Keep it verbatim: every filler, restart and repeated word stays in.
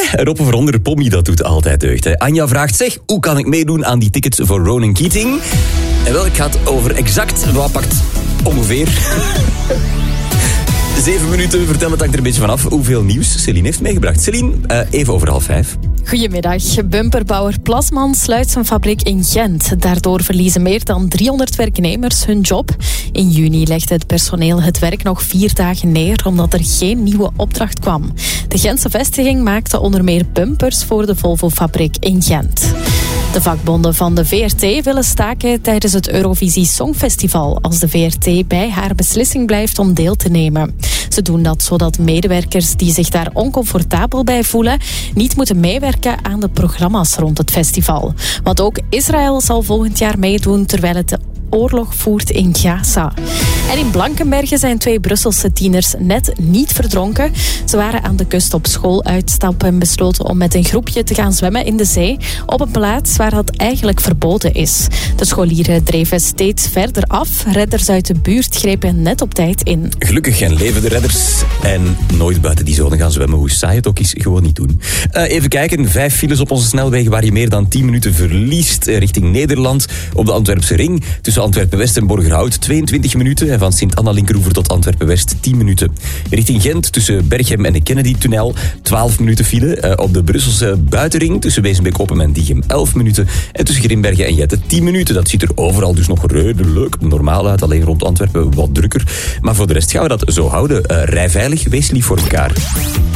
Een open veronder Pommy, dat doet altijd deugd. Hè. Anja vraagt, zeg, hoe kan ik meedoen aan die tickets voor Ronan Keating? En wel, ik ga het over exact, wat pakt ongeveer... Zeven minuten, vertel het hangt er een beetje vanaf hoeveel nieuws Celine heeft meegebracht. Celine, uh, even over half vijf. Goedemiddag. Bumperbouwer Plasman sluit zijn fabriek in Gent. Daardoor verliezen meer dan driehonderd werknemers hun job. In juni legde het personeel het werk nog vier dagen neer omdat er geen nieuwe opdracht kwam. De Gentse vestiging maakte onder meer bumpers voor de Volvo-fabriek in Gent. De vakbonden van de V R T willen staken tijdens het Eurovisie Songfestival als de V R T bij haar beslissing blijft om deel te nemen. Ze doen dat zodat medewerkers die zich daar oncomfortabel bij voelen niet moeten meewerken aan de programma's rond het festival. Want ook Israël zal volgend jaar meedoen terwijl het de oorlog voert in Gaza. En in Blankenberge zijn twee Brusselse tieners net niet verdronken. Ze waren aan de kust op schooluitstap en besloten om met een groepje te gaan zwemmen in de zee op een plaats waar dat eigenlijk verboden is. De scholieren dreven steeds verder af. Redders uit de buurt grepen net op tijd in. Gelukkig en leven de redders. En nooit buiten die zone gaan zwemmen, hoe saai het ook is, gewoon niet doen. Uh, even kijken, vijf files op onze snelwegen waar je meer dan tien minuten verliest richting Nederland. Op de Antwerpse ring tussen Antwerpen-West en Borgerhout tweeëntwintig minuten. En van Sint-Anna-Linkeroever tot Antwerpen-West tien minuten. Richting Gent tussen Berchem en de Kennedy-tunnel twaalf minuten file. Uh, op de Brusselse buitenring tussen Wezenbeek-Oppen en Diegem elf minuten. En tussen Grimbergen en Jette tien minuten. Dat ziet er overal dus nog redelijk normaal uit. Alleen rond Antwerpen wat drukker. Maar voor de rest gaan we dat zo houden. Uh, rij veilig, wees lief voor elkaar.